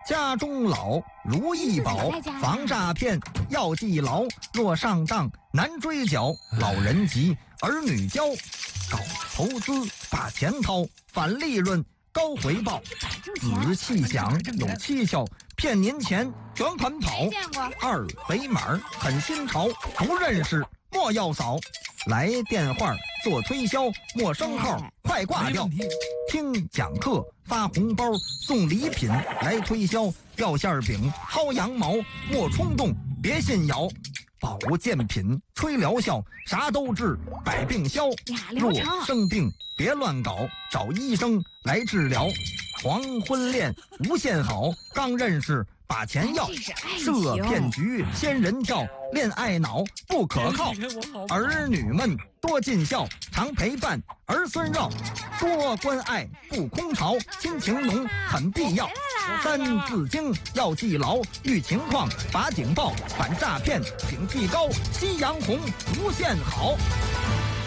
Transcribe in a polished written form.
家中老，如意宝，防诈骗要记牢。若上当难追缴，老人急，儿女教。搞投资把钱掏，返利润高回报。仔细想有蹊跷，骗您钱卷款跑。二维码很新潮，不认识莫要扫。来电话做推销，陌生号快挂掉。听讲课发红包，送礼品来推销。掉馅饼薅羊毛，莫冲动别信谣。保健品吹疗效，啥都治百病消。若生病别乱搞，找医生来治疗。黄昏恋无限好，刚认识把钱要。设骗局仙人跳，恋爱脑不可靠。儿女们多尽孝，常陪伴儿孙绕。多关爱不空巢，亲情浓很必要。三字经要记牢，遇情况把警报，反诈骗警惕高。夕阳红无限好。